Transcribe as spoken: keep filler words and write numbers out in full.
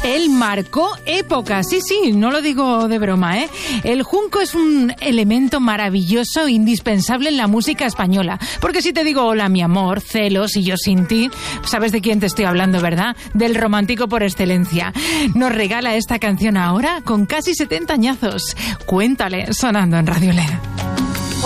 Él marcó época, sí, sí, no lo digo de broma, ¿eh? El junco es un elemento maravilloso, indispensable en la música española. Porque si te digo hola, mi amor, celos y yo sin ti, sabes de quién te estoy hablando, ¿verdad? Del romántico por excelencia. Nos regala esta canción ahora con casi setenta añazos. Cuéntale, sonando en Radio L E D.